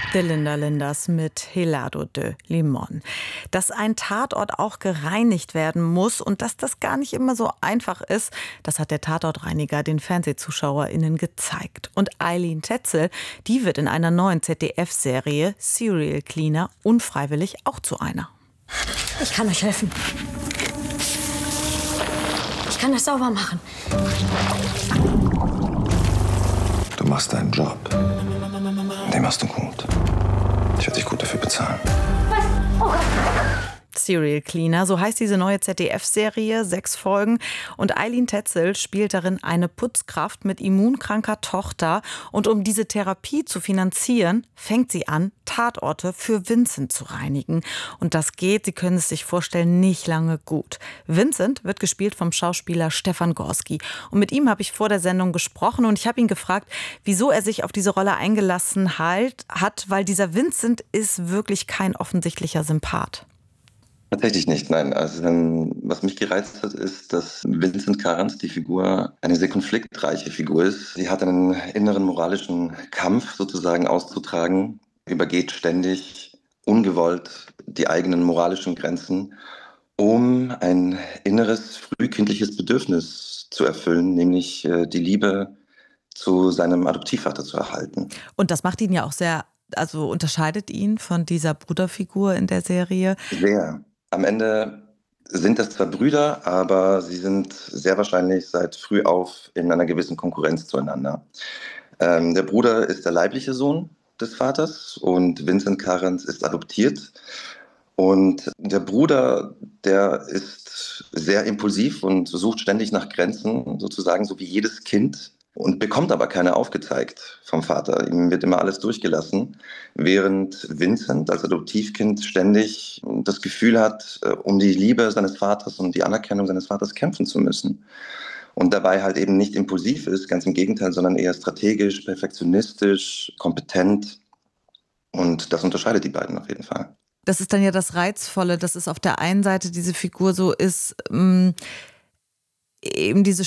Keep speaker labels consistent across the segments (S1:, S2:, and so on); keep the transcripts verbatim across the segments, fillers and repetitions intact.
S1: De Linda Linders mit Helado de Limon. Dass ein Tatort auch gereinigt werden muss und dass das gar nicht immer so einfach ist, das hat der Tatortreiniger den FernsehzuschauerInnen gezeigt. Und Eileen Tetzel, die wird in einer neuen Z D F-Serie Serial Cleaner unfreiwillig auch zu einer.
S2: Ich kann euch helfen. Ich kann das sauber machen.
S3: Du machst deinen Job. Den machst du gut. Ich werde dich gut dafür bezahlen.
S2: Was? Oh Gott.
S1: Serial Cleaner, so heißt diese neue Z D F-Serie, sechs Folgen. Und Eileen Tetzel spielt darin eine Putzkraft mit immunkranker Tochter. Und um diese Therapie zu finanzieren, fängt sie an, Tatorte für Vincent zu reinigen. Und das geht, Sie können es sich vorstellen, nicht lange gut. Vincent wird gespielt vom Schauspieler Stefan Gorski. Und mit ihm habe ich vor der Sendung gesprochen und ich habe ihn gefragt, wieso er sich auf diese Rolle eingelassen halt, hat, weil dieser Vincent ist wirklich kein offensichtlicher Sympath.
S4: Tatsächlich nicht, nein. Also ähm, was mich gereizt hat, ist, dass Vincent Karens, die Figur, eine sehr konfliktreiche Figur ist. Sie hat einen inneren moralischen Kampf sozusagen auszutragen, übergeht ständig ungewollt die eigenen moralischen Grenzen, um ein inneres frühkindliches Bedürfnis zu erfüllen, nämlich äh, die Liebe zu seinem Adoptivvater zu erhalten.
S1: Und das macht ihn ja auch sehr, also unterscheidet ihn von dieser Bruderfigur in der Serie.
S4: Sehr. Am Ende sind das zwar Brüder, aber sie sind sehr wahrscheinlich seit früh auf in einer gewissen Konkurrenz zueinander. Ähm, der Bruder ist der leibliche Sohn des Vaters und Vincent Karens ist adoptiert. Und der Bruder, der ist sehr impulsiv und sucht ständig nach Grenzen, sozusagen so wie jedes Kind. Und bekommt aber keine aufgezeigt vom Vater. Ihm wird immer alles durchgelassen, während Vincent als Adoptivkind ständig das Gefühl hat, um die Liebe seines Vaters und die Anerkennung seines Vaters kämpfen zu müssen. Und dabei halt eben nicht impulsiv ist, ganz im Gegenteil, sondern eher strategisch, perfektionistisch, kompetent. Und das unterscheidet die beiden auf jeden Fall.
S1: Das ist dann ja das Reizvolle, dass es auf der einen Seite diese Figur so ist, mh, eben diese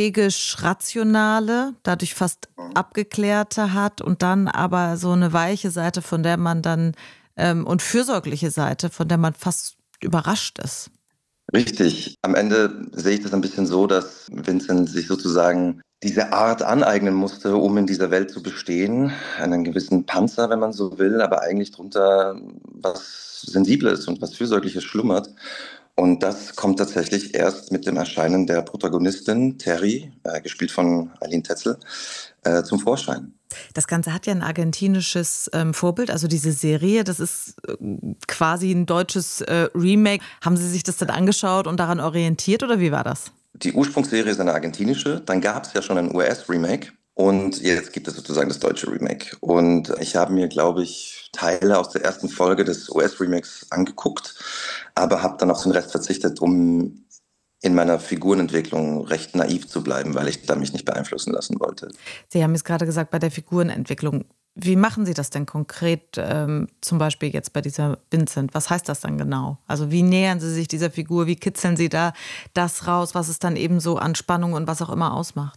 S1: strategisch-rationale, dadurch fast abgeklärte hat und dann aber so eine weiche Seite, von der man dann ähm, und fürsorgliche Seite, von der man fast überrascht ist.
S4: Richtig. Am Ende sehe ich das ein bisschen so, dass Vincent sich sozusagen diese Art aneignen musste, um in dieser Welt zu bestehen. Einen gewissen Panzer, wenn man so will, aber eigentlich drunter was Sensibles und was Fürsorgliches schlummert. Und das kommt tatsächlich erst mit dem Erscheinen der Protagonistin Terry, äh, gespielt von Eileen Tetzel, äh, zum Vorschein.
S1: Das Ganze hat ja ein argentinisches ähm, Vorbild, also diese Serie, das ist äh, quasi ein deutsches äh, Remake. Haben Sie sich das dann angeschaut und daran orientiert oder wie war das?
S4: Die Ursprungsserie ist eine argentinische, dann gab es ja schon ein U S-Remake. Und jetzt gibt es sozusagen das deutsche Remake. Und ich habe mir, glaube ich, Teile aus der ersten Folge des U S-Remakes angeguckt, aber habe dann auf den Rest verzichtet, um in meiner Figurenentwicklung recht naiv zu bleiben, weil ich da mich nicht beeinflussen lassen wollte.
S1: Sie haben es gerade gesagt, bei der Figurenentwicklung. Wie machen Sie das denn konkret, ähm, zum Beispiel jetzt bei dieser Vincent? Was heißt das dann genau? Also wie nähern Sie sich dieser Figur? Wie kitzeln Sie da das raus, was es dann eben so an Spannung und was auch immer ausmacht?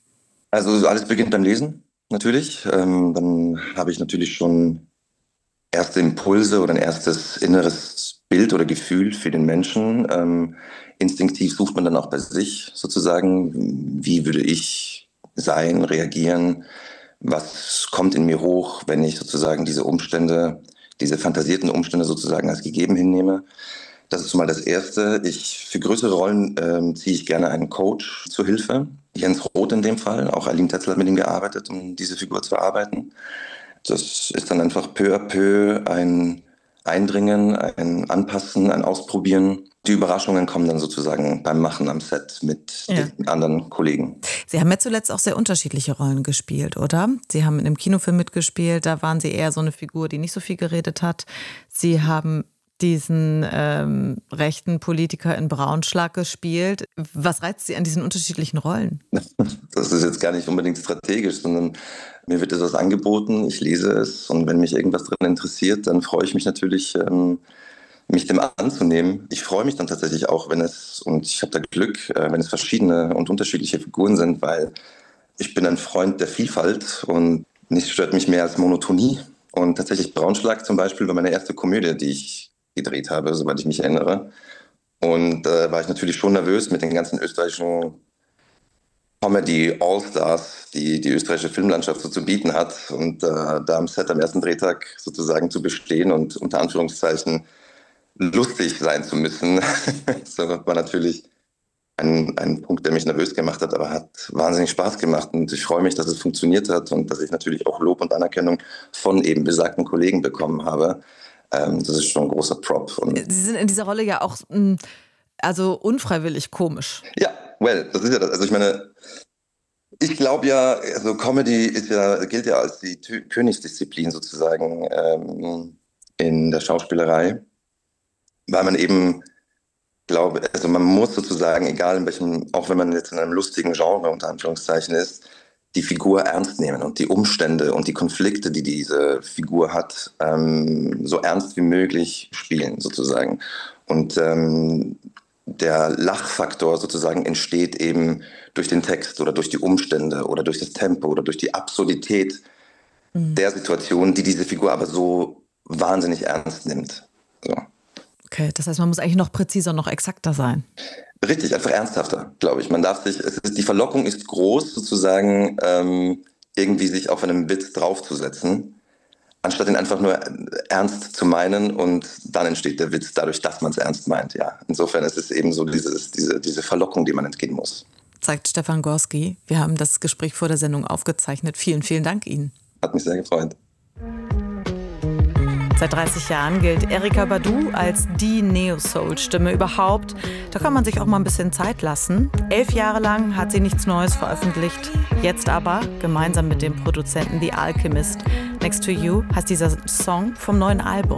S4: Also alles beginnt beim Lesen, natürlich. Ähm, dann habe ich natürlich schon erste Impulse oder ein erstes inneres Bild oder Gefühl für den Menschen. Ähm, instinktiv sucht man dann auch bei sich sozusagen, wie würde ich sein, reagieren, was kommt in mir hoch, wenn ich sozusagen diese Umstände, diese fantasierten Umstände sozusagen als gegeben hinnehme. Das ist mal das Erste. Ich, für größere Rollen ähm, ziehe ich gerne einen Coach zur Hilfe. Jens Roth in dem Fall, auch Eileen Tetzel hat mit ihm gearbeitet, um diese Figur zu erarbeiten. Das ist dann einfach peu à peu ein Eindringen, ein Anpassen, ein Ausprobieren. Die Überraschungen kommen dann sozusagen beim Machen am Set mit ja. den anderen Kollegen.
S1: Sie haben ja zuletzt auch sehr unterschiedliche Rollen gespielt, oder? Sie haben in einem Kinofilm mitgespielt, da waren Sie eher so eine Figur, die nicht so viel geredet hat. Sie haben diesen ähm, rechten Politiker in Braunschlag gespielt. Was reizt Sie an diesen unterschiedlichen Rollen?
S4: Das ist jetzt gar nicht unbedingt strategisch, sondern mir wird etwas angeboten, ich lese es und wenn mich irgendwas drin interessiert, dann freue ich mich natürlich, ähm, mich dem anzunehmen. Ich freue mich dann tatsächlich auch, wenn es, und ich habe da Glück, äh, wenn es verschiedene und unterschiedliche Figuren sind, weil ich bin ein Freund der Vielfalt und nichts stört mich mehr als Monotonie. Und tatsächlich Braunschlag zum Beispiel war meine erste Komödie, die ich gedreht habe, soweit ich mich erinnere. Und äh, war ich natürlich schon nervös mit den ganzen österreichischen Comedy-Allstars, die die österreichische Filmlandschaft so zu bieten hat. Und äh, da am Set am ersten Drehtag sozusagen zu bestehen und unter Anführungszeichen lustig sein zu müssen, das war natürlich ein, ein Punkt, der mich nervös gemacht hat, aber hat wahnsinnig Spaß gemacht. Und ich freue mich, dass es funktioniert hat und dass ich natürlich auch Lob und Anerkennung von eben besagten Kollegen bekommen habe. Ähm, das ist schon ein großer Prop. Und
S1: Sie sind in dieser Rolle ja auch also unfreiwillig komisch.
S4: Ja, well, das ist ja das. Also ich meine, ich glaube ja, also Comedy ist ja, gilt ja als die T- Königsdisziplin sozusagen ähm, in der Schauspielerei, weil man eben, glaube, also man muss sozusagen, egal in welchem, auch wenn man jetzt in einem lustigen Genre unter Anführungszeichen ist, die Figur ernst nehmen und die Umstände und die Konflikte, die diese Figur hat, ähm, so ernst wie möglich spielen sozusagen. Und ähm, der Lachfaktor sozusagen entsteht eben durch den Text oder durch die Umstände oder durch das Tempo oder durch die Absurdität mhm. der Situation, die diese Figur aber so wahnsinnig ernst nimmt. So.
S1: Okay, das heißt, man muss eigentlich noch präziser, noch exakter sein.
S4: Richtig, einfach ernsthafter, glaube ich. Man darf sich, es ist, die Verlockung ist groß, sozusagen ähm, irgendwie sich auf einen Witz draufzusetzen, anstatt ihn einfach nur ernst zu meinen und dann entsteht der Witz dadurch, dass man es ernst meint. Ja, insofern ist es eben so dieses, diese, diese Verlockung, die man entgehen muss.
S1: Zeigt Stefan Gorski. Wir haben das Gespräch vor der Sendung aufgezeichnet. Vielen, vielen Dank Ihnen.
S4: Hat mich sehr gefreut.
S1: Seit dreißig Jahren gilt Erykah Badu als die Neo-Soul-Stimme überhaupt. Da kann man sich auch mal ein bisschen Zeit lassen. Elf Jahre lang hat sie nichts Neues veröffentlicht. Jetzt aber, gemeinsam mit dem Produzenten The Alchemist, Next to You heißt dieser Song vom neuen Album.